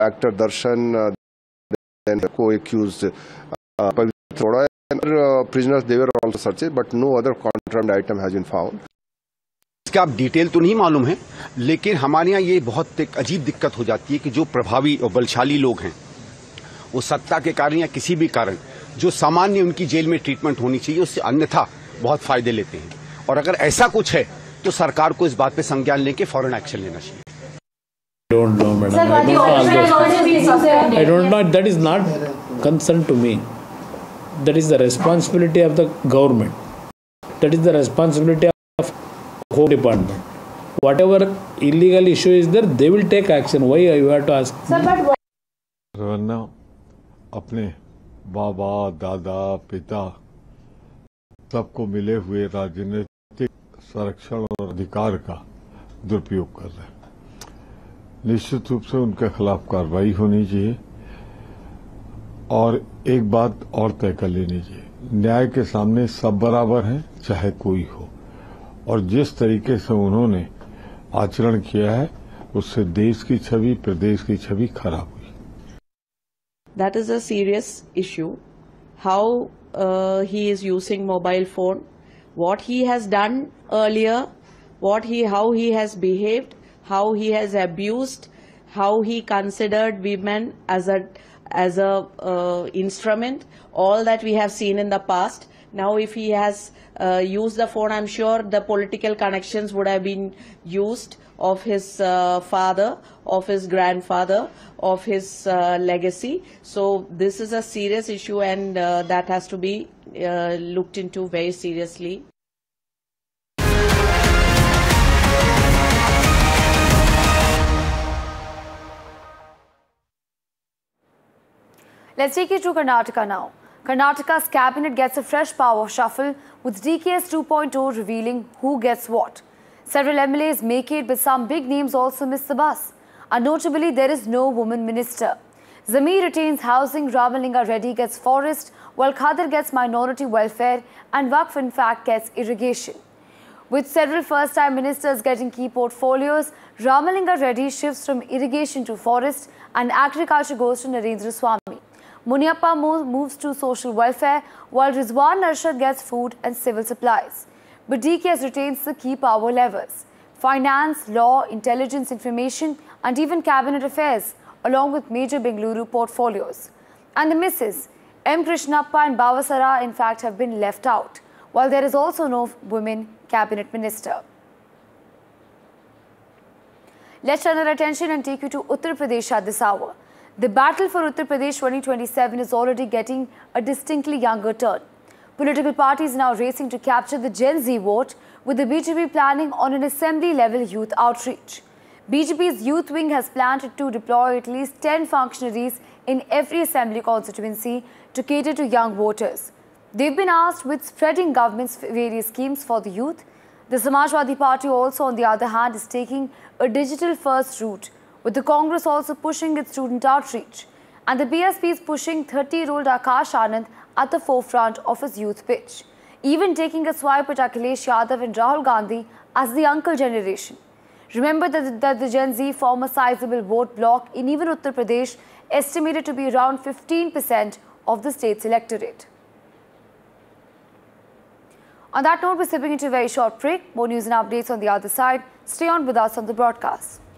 actor Darshan, then the co-accused Pavitra Thoda, and other prisoners, they were also searched, but no other contraband item has been found. इसका अब detail तो नहीं मालूम है, लेकिन हमारे यहाँ ये बहुत एक अजीब दिक्कत हो जाती है कि जो प्रभावी और बलशाली लोग हैं, वो सत्ता के कारण या किसी भी कारण जो सामान्य उनकी जेल में ट्रीटमेंट होनी चाहिए उससे अन्यथा बहुत फायदे लेते हैं। और अगर ऐसा कुछ है तो सरकार को इस बात पे संज्ञान लेके फौरन एक्शन लेना चाहिए। Don't know, madam. I don't know. That is not concern to me. That is the responsibility of the government. That is the responsibility of Home Department. Whatever illegal issue is there, they will take action. Why you have to ask? वरना अपने बाबा, दादा, पिता सबको मिले हुए राजनीतिक संरक्षण और अधिकार का दुरुपयोग कर रहे हैं। निश्चित रूप से उनके खिलाफ कार्रवाई होनी चाहिए और एक बात और तय कर लेनी चाहिए, न्याय के सामने सब बराबर हैं, चाहे कोई हो। और जिस तरीके से उन्होंने आचरण किया है उससे देश की छवि, प्रदेश की छवि खराब हुई। That is a serious issue. How he is using mobile phone, what he has done earlier, how he has behaved, how he has abused, how he considered women as a instrument, all that we have seen in the past. Now if he has used the phone, I'm sure the political connections would have been used of his father, of his grandfather, of his legacy. So this is a serious issue and that has to be looked into very seriously. Let's take you to Karnataka now. Karnataka's cabinet gets a fresh power shuffle with DKS 2.0 revealing who gets what. Several MLAs make it, but some big names also miss the bus. And notably, there is no woman minister. Zamir retains housing, Ramalinga Reddy gets forest, while Khadar gets minority welfare, and Waqf in fact gets irrigation. With several first-time ministers getting key portfolios, Ramalinga Reddy shifts from irrigation to forest, and agriculture goes to Narendra Swamy. Muniappa moves to social welfare, while Rizwan Arshad gets food and civil supplies. But DKS retains the key power levers: finance, law, intelligence, information, and even cabinet affairs, along with major Bengaluru portfolios. And the misses, M. Krishnappa and Bavasara, in fact, have been left out, while there is also no women cabinet minister. Let's turn our attention and take you to Uttar Pradesh at this hour. The battle for Uttar Pradesh 2027 is already getting a distinctly younger turn. Political parties now racing to capture the Gen Z vote, with the BJP planning on an assembly-level youth outreach. BJP's youth wing has planned to deploy at least 10 functionaries in every assembly constituency to cater to young voters. They've been asked with spreading government's various schemes for the youth. The Samajwadi Party also, on the other hand, is taking a digital-first route, with the Congress also pushing its student outreach. And the BSP is pushing 30-year-old Akash Anand at the forefront of his youth pitch, even taking a swipe at Akhilesh Yadav and Rahul Gandhi as the uncle generation. Remember that the Gen Z form a sizable vote bloc in even Uttar Pradesh, estimated to be around 15% of the state's electorate. On that note, we're stepping into a very short break. More news and updates on the other side. Stay on with us on the broadcast.